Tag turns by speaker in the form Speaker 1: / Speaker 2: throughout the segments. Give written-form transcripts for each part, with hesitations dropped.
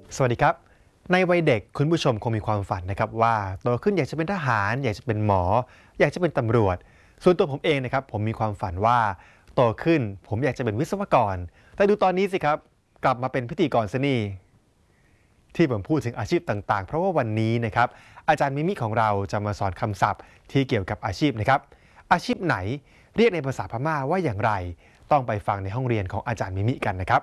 Speaker 1: สวัสดีครับในวัยเด็กคุณผู้ชมคงมีความฝันนะครับว่าโตขึ้นอยากจะเป็นทหารอยากจะเป็นหมออยากจะเป็นตำรวจส่วนตัวผมเองนะครับผมมีความฝันว่าโตขึ้นผมอยากจะเป็นวิศวกรแต่ดูตอนนี้สิครับกลับมาเป็นพิธีกรซะนี่ที่ผมพูดถึงอาชีพต่างๆเพราะว่าวันนี้นะครับอาจารย์มิมิของเราจะมาสอนคำศัพท์ที่เกี่ยวกับอาชีพนะครับอาชีพไหนเรียกในภาษาพม่าว่าอย่างไรต้องไปฟังในห้องเรียนของอาจารย์มิมิกันนะครับ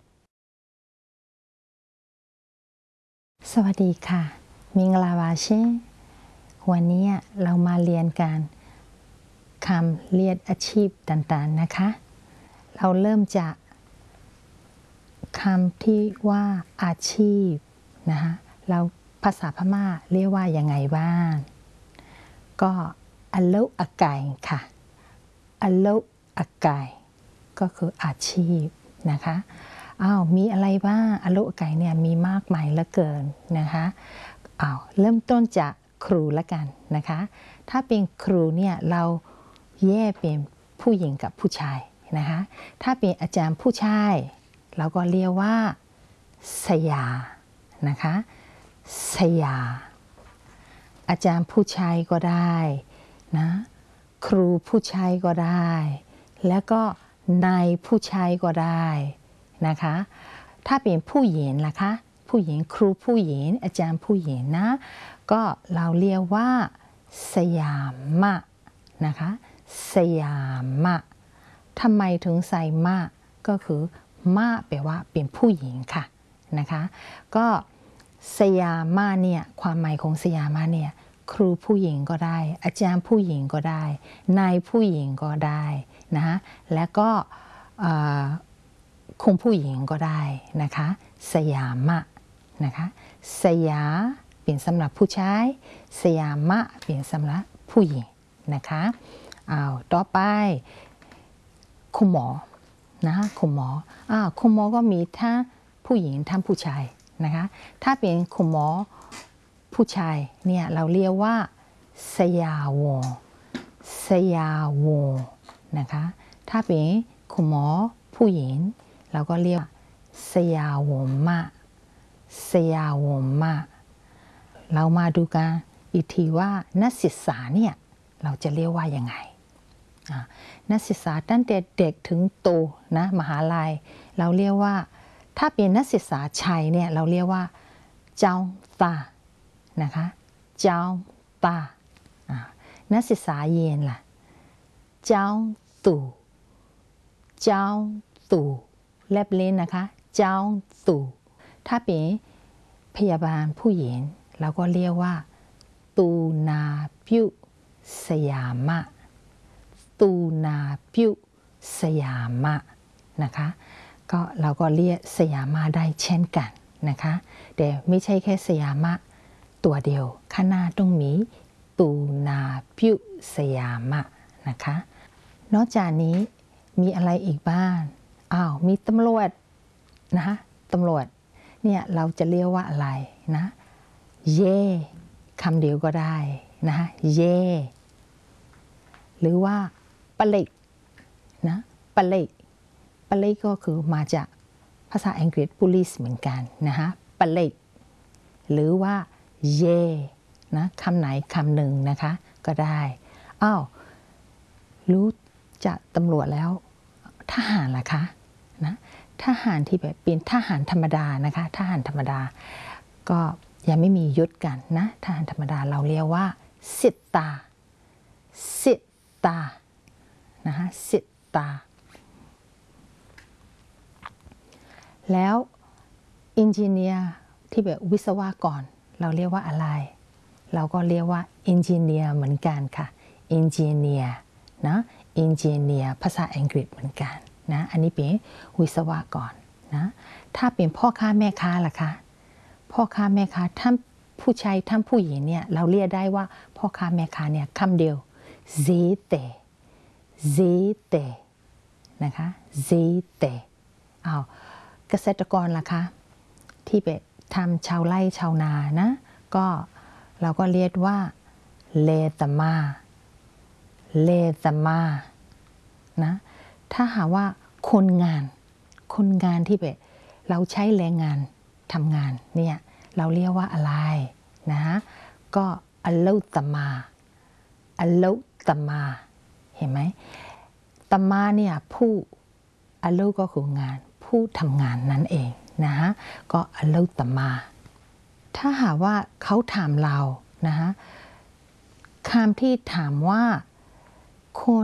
Speaker 2: สวัสดีค่ะมิงลาวาเช่วันนี้เรามาเรียนการคำเรียกอาชีพต่างๆนะคะเราเริ่มจากคำที่ว่าอาชีพนะคะเราภาษาพม่าเรียกว่ายังไงบ้างก็อโลอากายค่ะอโลอากายก็คืออาชีพนะคะมีอะไรบ้างอโลอากายเนี่ยมีมากมายเหลือเกินนะคะเริ่มต้นจากครูละกันนะคะถ้าเป็นครูเนี่ยเราแยกเป็นผู้หญิงกับผู้ชายนะคะถ้าเป็นอาจารย์ผู้ชายเราก็เรียกว่าสยานะคะสยาอาจารย์ผู้ชายก็ได้นะครูผู้ชายก็ได้แล้วก็นายผู้ชายก็ได้นะคะถ้าเป็นผู้หญิงล่ะคะผู้หญิงครูผู้หญิงอาจารย์ผู้หญิงนะก็เราเรียกว่าสยามะนะคะสยามะทำไมถึงใส่มะก็คือมะแปลว่าเป็นผู้หญิงค่ะนะคะก็สยามะเนี่ยความหมายของสยามะเนี่ยครูผู้หญิงก็ได้อาจารย์ผู้หญิงก็ได้นายผู้หญิงก็ได้นะและก็คงผู้หญิงก็ได้นะคะสยามะนะคะสยาเป็นสำหรับผู้ชายสยามะเป็นสำหรับผู้หญิงนะคะต่อไปคุณหมอนะคะคุณหมอก็มีทั้งผู้หญิงทั้งผู้ชายนะคะถ้าเป็นคุณหมอผู้ชายเนี่ยเราเรียกว่าสยาวงสยาวงนะคะถ้าเป็นคุณหมอผู้หญิงเราก็เรียกสยาวงมะสยาวงมะเรามาดูกันอีกทีว่านักศึกษาเนี่ยเราจะเรียกว่ายังไงนักศึกษาตั้งแต่เด็กถึงโตนะมหาลัยเราเรียกว่าถ้าเป็นนักศึกษาชายเนี่ยเราเรียกว่าเจ้าตานะคะเจ้าตานักศึกษาเย็นล่ะเจ้าตู่เจ้าตู่แลบลิ้นนะคะเจ้าตู่ถ้าเป็นพยาบาลผู้หญิงเราก็เรียกว่าตูนาพิวสยามะตูนาพิวสยามะนะคะก็เราก็เรียกสยามะได้เช่นกันนะคะแต่ไม่ใช่แค่สยามะตัวเดียวข้างหน้าต้องมีตูนาพิวสยามะนะคะนอกจากนี้มีอะไรอีกบ้างมีตำรวจนะคะตำรวจเนี่ยเราจะเรียกว่าอะไรนะเย่คำเดียวก็ได้นะคะเย่หรือว่าปะเล็กนะปะเล็กก็คือมาจากภาษาอังกฤษ police เหมือนกันนะคะปะเล็กหรือว่าเย่นะคำไหนคำหนึ่งนะคะก็ได้รู้จักตำรวจแล้วทหารล่ะคะนะทหารที่แบบเป็นทหารธรรมดานะคะทหารธรรมดาก็ยังไม่มียศกันนะทหารธรรมดาเราเรียกว่าสิตานะคะสิตาแล้วอินจิเนียร์ที่แบบวิศวกรเราเรียกว่าอะไรเราก็เรียกว่าอินจิเนียร์เหมือนกันค่ะอินจิเนียร์นะอินจิเนียร์ภาษาอังกฤษเหมือนกันนะอันนี้เป็นวิศวกรนะถ้าเป็นพ่อค้าแม่ค้าล่ะคะพ่อค้าแม่ค้าทั้งผู้ชายทั้งผู้หญิงเนี่ยเราเรียกได้ว่าพ่อค้าแม่ค้าเนี่ยคำเดียวเซเตนะคะเซเตเกษตรกรล่ะคะที่ไปทำชาวไร่ชาวนานะก็เราก็เรียกว่าเลตมานะถ้าหาว่าคนงานที่แบบเราใช้แรงงานทำงานเนี่ยเราเรียกว่าอะไรนะคะก็อัลลุตมาอัลลุตมาเห็นไหมตมาเนี่ยผู้อัลลุก็คืองานผู้ทำงานนั่นเองนะคะก็อัลลุตมาถ้าหากว่าเขาถามเรานะคะคำที่ถามว่าคน